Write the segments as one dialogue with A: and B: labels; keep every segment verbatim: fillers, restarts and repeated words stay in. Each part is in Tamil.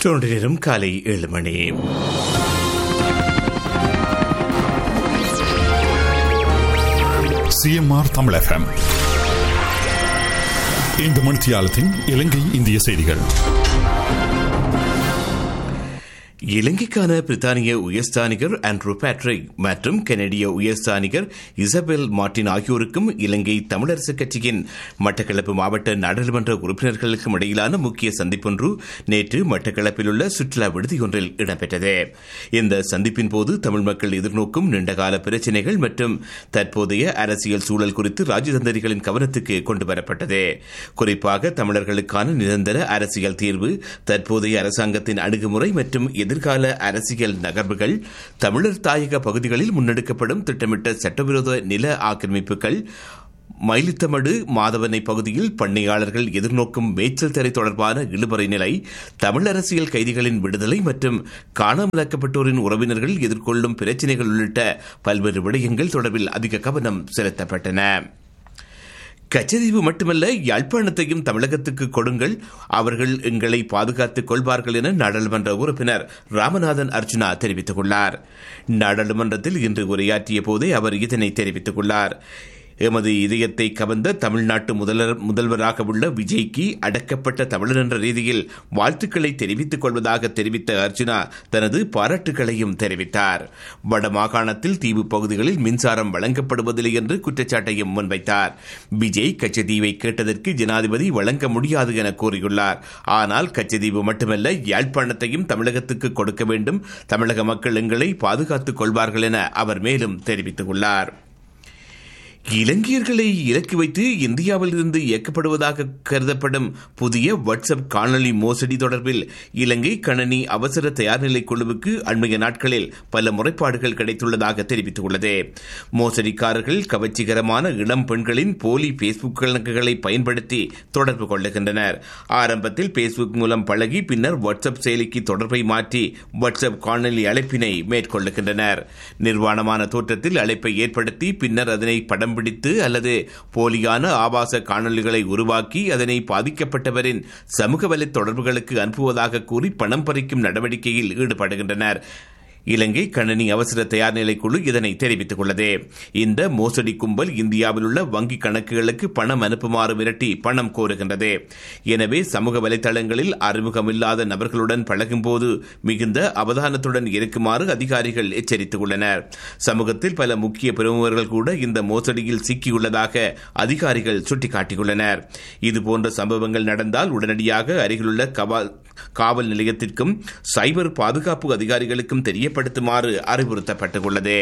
A: டொரண்டோ நேரம் காலை ஏழு மணி.
B: சிஎம்ஆர் தமிழ் எஃப்எம் இந்த மணித்தியாலத்தின் இலங்கை இந்திய செய்திகள்.
A: இலங்கைக்கான பிரித்தானிய உயர்ஸ்தானிகர் ஆண்ட்ரூ பேட்ரிக் மற்றும் கனடிய உயர்ஸ்தானிகர் இசபெல் மார்டின் ஆகியோருக்கும் இலங்கை தமிழரசுக் கட்சியின் மட்டக்களப்பு மாவட்ட நாடாளுமன்ற உறுப்பினர்களுக்கும் இடையிலான முக்கிய சந்திப்பொன்று நேற்று மட்டக்களப்பில் உள்ள சுற்றுலா விடுதியொன்றில் இடம்பெற்றது. இந்த சந்திப்பின் போது தமிழ் மக்கள் எதிர்நோக்கும் நீண்டகால பிரச்சினைகள் மற்றும் தற்போதைய அரசியல் சூழல் குறித்து ராஜதந்திரிகளின் கவனத்துக்கு கொண்டுவரப்பட்டது. குறிப்பாக தமிழர்களுக்கான நிரந்தர அரசியல் தீர்வு, தற்போதைய அரசாங்கத்தின் அணுகுமுறை மற்றும் எதிர்கால அரசியல் நகர்வுகள், தமிழர் தாயக பகுதிகளில் முன்னெடுக்கப்படும் திட்டமிட்ட சட்டவிரோத நில ஆக்கிரமிப்புகள், மயிலித்தமடு மாதவனை பகுதியில் பண்ணையாளர்கள் எதிர்நோக்கும் மேய்ச்சல் தரை தொடர்பான இழுபறை நிலை, தமிழ் அரசியல் கைதிகளின் விடுதலை மற்றும் காணாமலாக்கப்பட்டோரின் உறவினர்கள் எதிர்கொள்ளும் பிரச்சினைகள் உள்ளிட்ட பல்வேறு விடயங்கள் தொடர்பில் அதிக கவனம் செலுத்தப்பட்டன. கச்சதீவு மட்டுமல்ல, யாழ்ப்பாணத்தையும் தமிழகத்துக்கு கொடுங்கள், அவர்கள் எங்களை பாதுகாத்துக் கொள்வார்கள் என நாடாளுமன்ற உறுப்பினர் ராமநாதன் அர்ஜுனா தெரிவித்துள்ளார். நாடாளுமன்றத்தில் இன்று உரையாற்றிய போதே அவர் இதனை தெரிவித்துள்ளார். எமது இதயத்தை கவர்ந்த தமிழ்நாட்டு முதல்வர் முதல்வராக உள்ள விஜய்க்கு அடக்கப்பட்ட தமிழர் என்ற ரீதியில் வாழ்த்துக்களை தெரிவித்துக் கொள்வதாக தெரிவித்த அர்ஜுனா தனது பாராட்டுகளையும் தெரிவித்தார். வடமாகாணத்தில் தீவு பகுதிகளில் மின்சாரம் வழங்கப்படுவதில்லை என்று குற்றச்சாட்டையும் முன்வைத்தார். விஜய் கச்சதீவை கேட்டதற்கு ஜனாதிபதி வழங்க முடியாது என கூறியுள்ளார். ஆனால் கச்சதீவு மட்டுமல்ல, யாழ்ப்பாணத்தையும் தமிழகத்துக்கு கொடுக்க வேண்டும், தமிழக மக்கள் எங்களை பாதுகாத்துக் கொள்வார்கள் என அவர் மேலும் தெரிவித்துள்ளார். இலங்கையர்களை இலக்கு வைத்து இந்தியாவில் இருந்து இயக்கப்படுவதாக கருதப்படும் புதிய வாட்ஸ்அப் காணொலி மோசடி தொடர்பில் இலங்கை கணனி அவசர தயார்நிலை குழுவுக்கு அண்மைய நாட்களில் பல முறைப்பாடுகள் கிடைத்துள்ளதாக தெரிவித்துள்ளது. மோசடிக்காரர்கள் கவர்ச்சிகரமான இளம் பெண்களின் போலி பேஸ்புக் கணக்குகளை பயன்படுத்தி தொடர்பு கொள்ளுகின்றனர். ஆரம்பத்தில் பேஸ்புக் மூலம் பழகி பின்னர் வாட்ஸ்அப் செயலிக்கு தொடர்பை மாற்றி வாட்ஸ்அப் காணொலி அழைப்பினை மேற்கொள்ளுகின்றனர். நிர்வாணமான தோற்றத்தில் அழைப்பை ஏற்படுத்தி பின்னர் அதனை படம் பிடித்து அல்லது போலியான ஆபாச காணொலிகளை உருவாக்கி அதனை பாதிக்கப்பட்டவரின் சமூக வலை தொடர்புகளுக்கு அனுப்புவதாக கூறி பணம் பறிக்கும் நடவடிக்கையில் ஈடுபடுகின்றனர். இலங்கை கணனி அவசர தயார்நிலை குழு இதனை தெரிவித்துள்ளது. இந்த மோசடி கும்பல் இந்தியாவில் உள்ள வங்கி கணக்குகளுக்கு பணம் அனுப்புமாறு மிரட்டி பணம் கோருகின்றது. எனவே சமூக வலைதளங்களில் அறிமுகமில்லாத நபர்களுடன் பழகும்போது மிகுந்த அவதானத்துடன் இருக்குமாறு அதிகாரிகள் எச்சரித்துள்ளனர். சமூகத்தில் பல முக்கிய பிரமுகர்கள் கூட இந்த மோசடியில் சிக்கியுள்ளதாக அதிகாரிகள் சுட்டிக்காட்டியுள்ளனர். இதுபோன்ற சம்பவங்கள் நடந்தால் உடனடியாக அருகிலுள்ள காவல் நிலையத்திற்கும் சைபர் பாதுகாப்பு அதிகாரிகளுக்கும் தெரியப்படுத்துமாறு அறிவுறுத்தப்பட்டுள்ளது.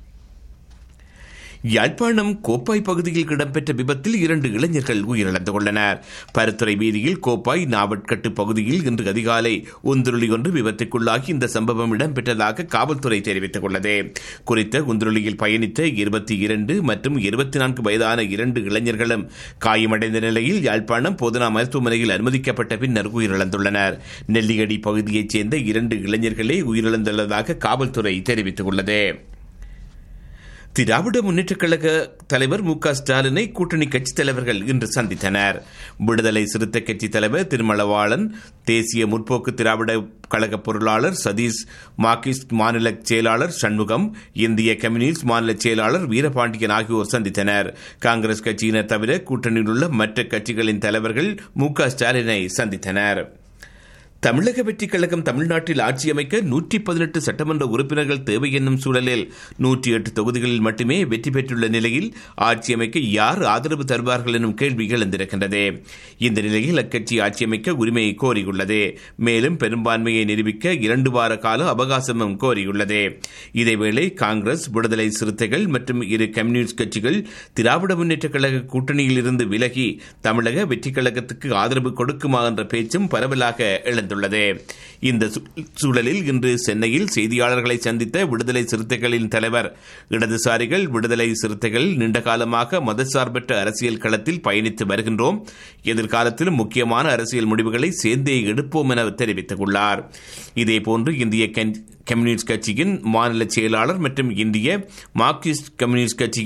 A: யாழ்ப்பாணம் கோப்பாய் பகுதியில் இடம்பெற்ற விபத்தில் இரண்டு இளைஞர்கள் உயிரிழந்துள்ளனர். பருத்துறை வீதியில் கோப்பாய் நாவட்கட்டு பகுதியில் இன்று அதிகாலை உந்துருளி ஒன்று விபத்துக்குள்ளாகி இந்த சம்பவம் இடம்பெற்றதாக காவல்துறை தெரிவித்துள்ளது. குறித்த உந்துருளியில் பயணித்த இருபத்தி இரண்டு மற்றும் இருபத்தி நான்கு வயதான இரண்டு இளைஞர்களும் காயமடைந்த நிலையில் யாழ்ப்பாணம் போதனா மருத்துவமனையில் அனுமதிக்கப்பட்ட பின்னர் உயிரிழந்துள்ளனர். நெல்லியடி பகுதியைச் சேர்ந்த இரண்டு இளைஞர்களே உயிரிழந்துள்ளதாக காவல்துறை தெரிவித்துள்ளது. திராவிட முன்னேற்றக் கழக தலைவர் மு க ஸ்டாலினை கூட்டணி கட்சித் தலைவர்கள் இன்று சந்தித்தனர். விடுதலை சிறுத்தை கட்சி தலைவர் திருமலவாளன், தேசிய முற்போக்கு திராவிட கழக பொருளாளர் சதீஷ், மார்க்சிஸ்ட் மாநில செயலாளர் சண்முகம், இந்திய கம்யூனிஸ்ட் மாநில செயலாளர் வீரபாண்டியன் ஆகியோர் சந்தித்தனர். காங்கிரஸ் கட்சியினர் தவிர கூட்டணியில் உள்ள மற்ற கட்சிகளின் தலைவர்கள் மு க ஸ்டாலினை சந்தித்தனர். தமிழக வெற்றிக் கழகம் தமிழ்நாட்டில் ஆட்சி அமைக்க நூற்றி பதினெட்டு சட்டமன்ற உறுப்பினர்கள் தேவை என்னும் சூழலில் நூற்றி எட்டு தொகுதிகளில் மட்டுமே வெற்றி பெற்றுள்ள நிலையில் ஆட்சி அமைக்க யார் ஆதரவு தருவார்கள் எனும் கேள்வி எழுந்திருக்கின்றது. இந்த நிலையில் அக்கட்சி ஆட்சி அமைக்க உரிமையை கோரியுள்ளது. மேலும் பெரும்பான்மையை நிரூபிக்க இரண்டு வார கால அவகாசமும் கோரியுள்ளது. இதேவேளை காங்கிரஸ், விடுதலை சிறுத்தைகள் மற்றும் இரு கம்யூனிஸ்ட் கட்சிகள் திராவிட முன்னேற்றக் கழக கூட்டணியில் இருந்து விலகி தமிழக வெற்றிக் கழகத்துக்கு ஆதரவு கொடுக்குமா என்ற பேச்சும் பரவலாக எழுந்துள்ளது. இந்த சூழலில் இன்று சென்னையில் செய்தியாளர்களை சந்தித்த விடுதலை சிறுத்தைகளின் தலைவர், இடதுசாரிகள் விடுதலை சிறுத்தைகள் நீண்டகாலமாக மதசார்பற்ற அரசியல் களத்தில் பயணித்து வருகின்றோம், எதிர்காலத்திலும் முக்கியமான அரசியல் முடிவுகளை சேர்ந்தே எடுப்போம் என தெரிவித்துள்ளார். இதேபோன்று இந்திய கம்யூனிஸ்ட் கட்சியின் மாநில செயலாளர் மற்றும் இந்திய மார்க்சிஸ்ட் கம்யூனிஸ்ட் கட்சியின்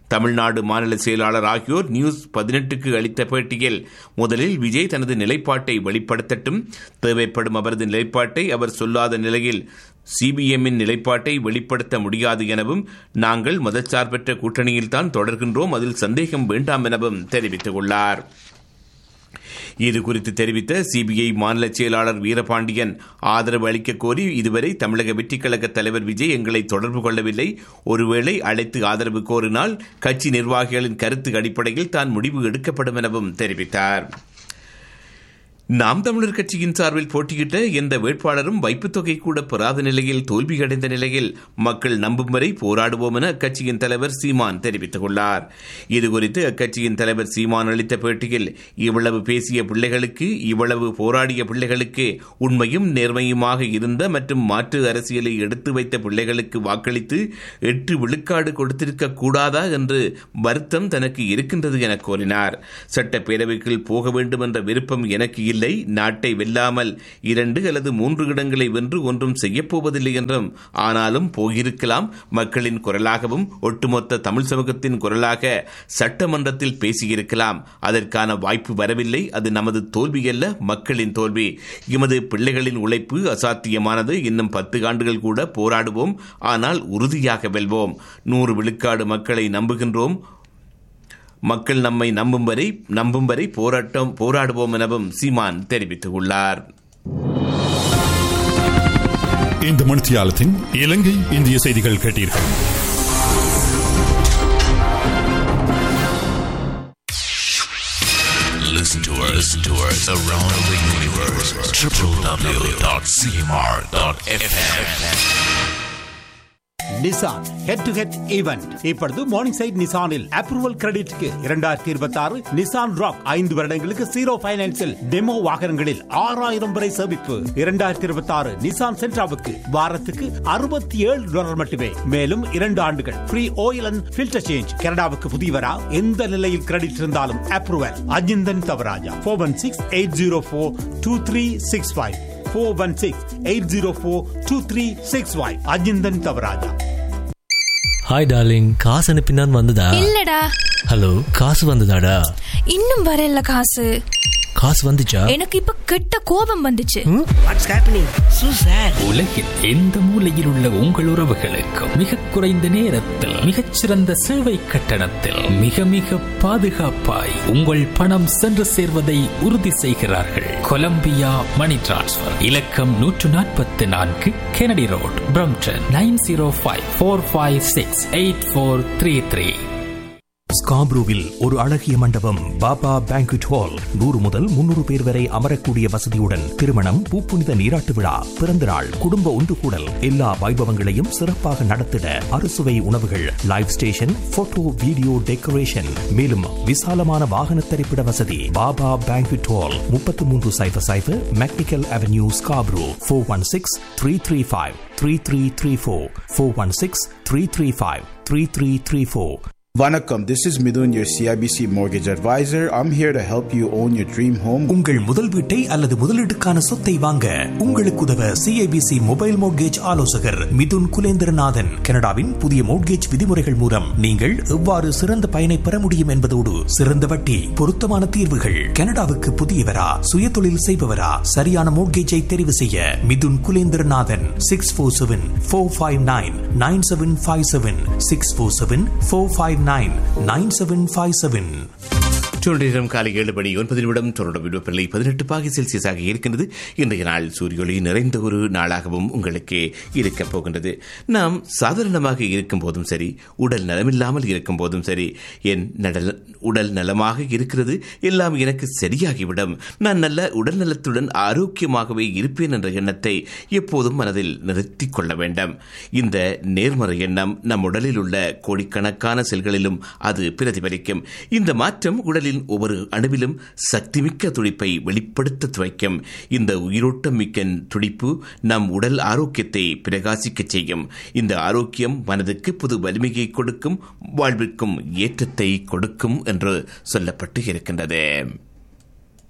A: தமிழ்நாடு மாநில செயலாளர் ஆகியோர் நியூஸ் பதினெட்டுக்கு அளித்த பேட்டியில் முதலில் விஜய் தனது நிலைப்பாட்டை வெளிப்படுத்தட்டும், தேவைப்படும் அவரது நிலைப்பாட்டை அவர் சொல்லாத நிலையில் சிபிஎம்மின் நிலைப்பாட்டை வெளிப்படுத்த முடியாது எனவும், நாங்கள் மதச்சார்பற்ற கூட்டணியில்தான் தொடர்கின்றோம், அதில் சந்தேகம் வேண்டாம் எனவும் தெரிவித்துள்ளார். இதுகுறித்து தெரிவித்த சிபிஐ மாநில செயலாளர் வீரபாண்டியன், ஆதரவு அளிக்க கோரி இதுவரை தமிழக வெற்றிக் கழக தலைவர் விஜய் எங்களை தொடர்பு கொள்ளவில்லை. ஒருவேளை அழைத்து ஆதரவு கோரினால் கட்சி நிர்வாகிகளின் கருத்து அடிப்படையில் தான் முடிவு எடுக்கப்படும் எனவும் தெரிவித்தார். நாம் தமிழர் கட்சியின் சார்பில் போட்டியிட்ட எந்த வேட்பாளரும் வைப்புத் தொகை கூட பெறாத நிலையில் தோல்வியடைந்த நிலையில் மக்கள் நம்பும் வரை போராடுவோம் என அக்கட்சியின் தலைவர் சீமான் தெரிவித்துள்ளார். இதுகுறித்து அக்கட்சியின் தலைவர் சீமான் அளித்த பேட்டியில், இவ்வளவு பேசிய பிள்ளைகளுக்கு, இவ்வளவு போராடிய பிள்ளைகளுக்கு, உண்மையும் நேர்மையுமாக இருந்த மற்றும் மாற்று அரசியலை எடுத்து வைத்த பிள்ளைகளுக்கு வாக்களித்து எட்டு விழுக்காடு கொடுத்திருக்க கூடாதா என்று வருத்தம் தனக்கு இருக்கின்றது என கூறினார். சட்டப்பேரவைக்குள் போக வேண்டும் என்ற விருப்பம் எனக்கு இல்லை. நாட்டை வெல்லாமல் இரண்டு அல்லது மூன்று இடங்களை வென்று ஒன்றும் செய்யப்போவதில்லை என்றும், ஆனாலும் போயிருக்கலாம். மக்களின் குரலாகவும் ஒட்டுமொத்த தமிழ் சமூகத்தின் குரலாக சட்டமன்றத்தில் பேசியிருக்கலாம். அதற்கான வாய்ப்பு வரவில்லை. அது நமது தோல்வி அல்ல, மக்களின் தோல்வி. எமது பிள்ளைகளின் உழைப்பு அசாத்தியமானது. இன்னும் பத்து ஆண்டுகள் கூட போராடுவோம், ஆனால் உறுதியாக வெல்வோம். நூறு விழுக்காடு மக்களை நம்புகின்றோம். மக்கள் நம்மை நம்பும் வரை நம்பும் வரை போராட்டம் போராடுவோம் எனவும் சீமான் தெரிவித்துள்ளார்.
B: இந்த மணித்தியாலத்தின் இலங்கை இந்திய செய்திகள் கேட்டீர்கள்.
C: Listen to us, listen to us around the universe. w w w dot c m r dot f m.
D: Nissan head to head event இப்பொழுது மார்னிங் சைட் நிசானில் அப்ரூவல் கிரெடிட்க்கு இரண்டாயிரத்தி இருபத்தி ஆறு நிசான் ராக் ஐந்து வருடங்களுக்கு ஜீரோ பைனான்சில் டெமோ வாகனங்களில் ஆறாயிரம் வரை சேமிப்பு. இரண்டாயிரத்தி இருபத்தி ஆறு நிசான் சென்ட்ராவுக்கு வாரத்துக்கு அறுபத்தி ஏழு டாலர் மட்டுமே. மேலும் இரண்டு ஆண்டுகள் free oil and filter change. கனடாவுக்கு புதியவரா, எந்த நிலையில் கிரெடிட் இருந்தாலும் approval. Ajinthan Thavaraja four one six eight zero four two three six five four one six eight zero four two three six five. Ajinthan Thavaraja.
E: Hi darling, காசு அனுப்பினான் வந்ததா?
F: இல்லடா.
E: ஹலோ, காசு வந்ததாடா?
F: இன்னும் வரல. காசு
E: காசு வந்துச்சா?
F: எனக்கு இப்ப கெட்ட கோபம் வந்துச்சு.
G: What's happening so chat.
H: உலகில் எந்த மூலையில் உள்ள உங்கள் உறவுகளுக்கு மிக குறைந்த நேரத்தில் மிகச்சிறந்த சேவை கட்டணத்தில் மிக மிக பாதுகாப்பாய் உங்கள் பணம் சென்று சேர்வதை உறுதி செய்கிறார்கள். கொலம்பியா மணி டிரான்ஸ்ஃபர். இலக்கம் நூற்று நாற்பத்தி நான்கு Kennedy road, Brampton nine zero five four five six eight four three three.
I: ஸ்காப்ரூவில் ஒரு அழகிய மண்டபம், பாபா பேங்க்வெட் ஹால். நூறு முதல் முன்னூறு பேர் வரை அமரக்கூடிய வசதியுடன் திருமணம், பூப்புனித நீராட்டு விழா, பிறந்த நாள், குடும்ப ஒன்று கூடல், எல்லா வைபவங்களையும் சிறப்பாக நடத்திட அறுசுவை உணவுகள், live station, photo video decoration, மேலும் விசாலமான வாகன தரிப்பிட வசதி. பாபா பேங்க்வெட் ஹால், முப்பத்தி மூன்று சைபர் சைபர் mechanical avenue, Scarborough. Four one six three three five three three three four four one six three three five three three three four.
J: Vanakkam, this is Midun, your C I B C mortgage advisor. I'm here to help you own your dream home.
I: உங்கள் முதல் வீட்டை அல்லது முதலீட்டுக்கான சொத்தை வாங்க உங்களுக்கு உதவ C I B C mobile mortgage ஆலோசகர் மிதுன் குலேந்திரநாதன். கனடாவின் புதிய மோட்கேஜ் விதிமுறைகள் மூலம் நீங்கள் எவ்வாறு சிறந்த பயனை பெற முடியும் என்பதோடு சிறந்த வட்டி, பொருத்தமான தீர்வுகள். கனடாவுக்கு புதியவரா, சுய தொழில் செய்பவரா, சரியான மோட்கேஜை தெரிவு செய்ய Mithun Kulendranathan. Six four seven four five nine nine seven five seven six four seven four five nine nine seven five seven.
A: நேரம் காலை ஏழு மணி ஒன்பது நிமிடம். தொடர்ந்து வெப்பநிலை பதினெட்டு பாகை செல்சியஸாக இருக்கின்றது. இன்றைய நாள் சூரியொளி நிறைந்த ஒரு நாளாகவும் உங்களுக்கு இருக்கப் போகின்றது. நாம் சாதாரணமாக இருக்கும் போதும் சரி, உடல் நலமில்லாமல் இருக்கும் போதும் சரி, என் உடல் நலமாக இருக்கிறது, எல்லாம் எனக்கு சரியாகிவிடும், நான் நல்ல உடல் நலத்துடன் ஆரோக்கியமாகவே இருப்பேன் என்ற எண்ணத்தை எப்போதும் மனதில் நிறுத்திக் கொள்ள வேண்டும். இந்த நேர்மறை எண்ணம் நம் உடலில் உள்ள கோடிக்கணக்கான செல்களிலும் அது பிரதிபலிக்கும். இந்த மாற்றம் உடலில் ஒவ்வொரு அணுவிலும் சக்திமிக்க துடிப்பை வெளிப்படுத்த துவைக்கும். இந்த உயிரோட்டம் மிக்க துடிப்பு நம் உடல் ஆரோக்கியத்தை பிரகாசிக்க செய்யும். இந்த ஆரோக்கியம் மனதுக்கு புது வலிமையை கொடுக்கும், வாழ்விற்கும் ஏற்றத்தை கொடுக்கும் என்று சொல்லப்பட்டு இருக்கின்றது.